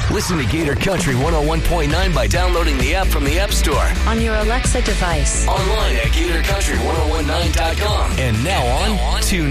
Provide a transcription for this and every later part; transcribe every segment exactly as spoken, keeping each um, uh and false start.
Listen to Gator Country one oh one point nine by downloading the app from the App Store. On your Alexa device. Online at gator country ten nineteen dot com. And now on, tune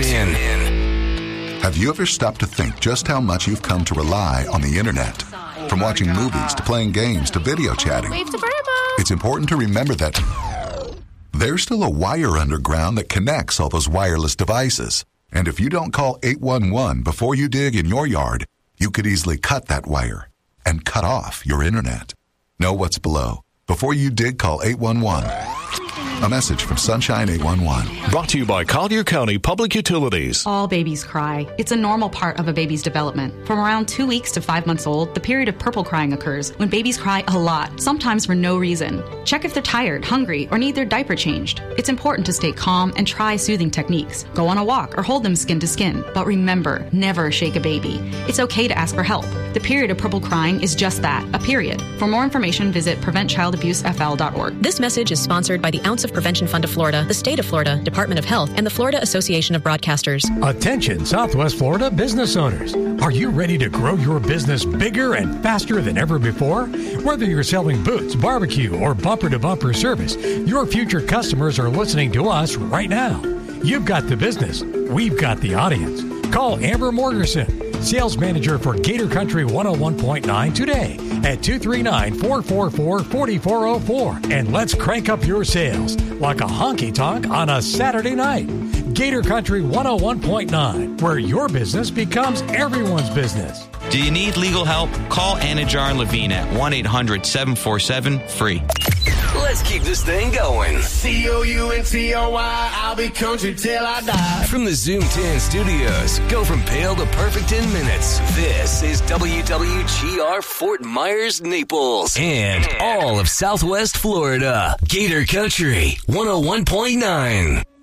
in. Have you ever stopped to think just how much you've come to rely on the internet? From watching movies to playing games to video chatting. Wave to Grandma. It's important to remember that there's still a wire underground that connects all those wireless devices. And if you don't call eight one one before you dig in your yard, you could easily cut that wire and cut off your internet. Know what's below. Before you dig, call eight one one. A message from Sunshine eight one one. Brought to you by Collier County Public Utilities. All babies cry. It's a normal part of a baby's development. From around two weeks to five months old, the period of purple crying occurs when babies cry a lot, sometimes for no reason. Check if they're tired, hungry, or need their diaper changed. It's important to stay calm and try soothing techniques. Go on a walk or hold them skin to skin. But remember, never shake a baby. It's okay to ask for help. The period of purple crying is just that, a period. For more information, visit prevent child abuse f l dot org. This message is sponsored by the Ounce of Prevention Fund of Florida, the State of Florida, Department of Health, and the Florida Association of Broadcasters. Attention, Southwest Florida business owners. Are you ready to grow your business bigger and faster than ever before? Whether you're selling boots, barbecue, or bumper-to-bumper service, your future customers are listening to us right now. You've got the business. We've got the audience. Call Amber Morgerson, Sales Manager for Gator Country one oh one point nine today at two three nine, four four four, four four zero four. And let's crank up your sales like a honky-tonk on a Saturday night. Gator Country one oh one point nine, where your business becomes everyone's business. Do you need legal help? Call Anajar and Levine at one eight hundred, seven four seven, F R E E. Let's keep this thing going. C O U N T O Y, I'll be country till I die. From the Zoom ten studios, go from pale to perfect in minutes. This is W W G R Fort Myers, Naples, and all of Southwest Florida. Gator Country one oh one point nine.